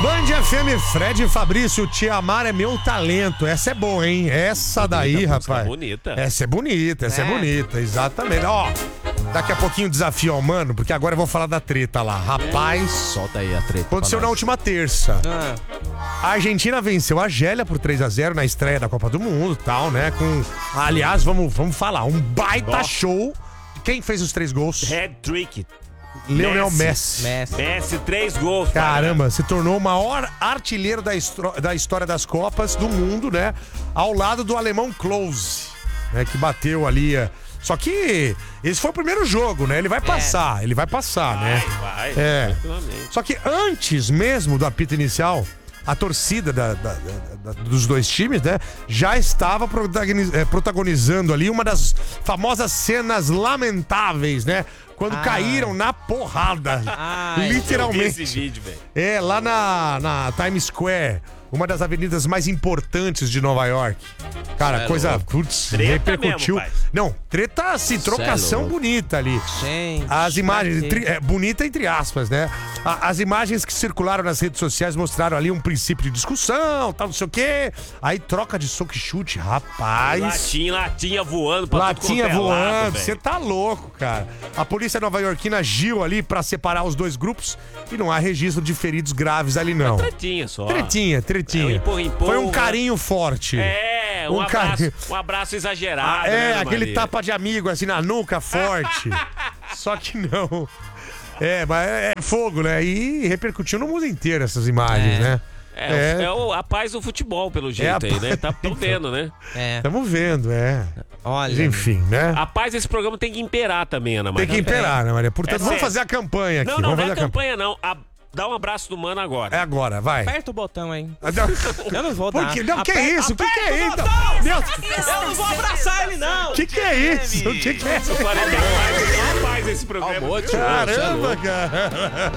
Band FM, Fred e Fabrício, Te Amar é Meu Talento. Essa é boa, hein? Essa daí, rapaz. Bonita. Essa é bonita, exatamente. Ó, daqui a pouquinho desafio ao mano, porque agora eu vou falar da treta lá. Rapaz, Solta aí a treta. aconteceu na última terça. A Argentina venceu a Argélia por 3-0 na estreia da Copa do Mundo e tal, né? Aliás, vamos falar, um baita show. Quem fez os 3 gols? Hat-trick. Lionel Messi. Messi, 3 gols. Caramba, se tornou o maior artilheiro da história das Copas do mundo, né? Ao lado do alemão Klose, né? Que bateu ali. Só que esse foi o primeiro jogo, né? Ele vai passar, né? Vai. Só que antes mesmo do apito inicial, a torcida dos dois times, né, já estava protagonizando ali uma das famosas cenas lamentáveis, né? Quando caíram na porrada. Literalmente. Eu vi esse vídeo, velho. Lá na Times Square, uma das avenidas mais importantes de Nova York. Cara, coisa. Putz, repercutiu. Mesmo, não, treta assim, trocação bonita ali. Gente, As imagens, bonita entre aspas, né? As imagens que circularam nas redes sociais mostraram ali um princípio de discussão, tal, não sei o quê. Aí troca de soco e chute, rapaz. Latinha voando pra Latinha tudo quanto é lado, voando, você tá louco, cara. A polícia nova-iorquina agiu ali pra separar os dois grupos e não há registro de feridos graves ali, não. Tretinha só. Tretinha. Empurra, Foi um carinho forte. Um abraço exagerado. Aquele tapa de amigo assim na nuca forte. Só que não. Mas é fogo, né? E repercutiu no mundo inteiro essas imagens, né? A paz do futebol, pelo jeito aí, né? Tamo vendo, né? Tamo vendo, Olha. Mas enfim, né? A paz desse programa tem que imperar também, Ana Maria. Tem que imperar, né, Maria? Portanto, vamos sério. fazer a campanha aqui. Não é a campanha, não. Dá um abraço do mano agora. É agora, vai. Aperta o botão aí. Eu não vou dar. dar. Não, que é isso? O que é isso? Eu não vou abraçar ele, não. O que é isso? O que é isso? Rapaz, esse programa. Caramba, cara.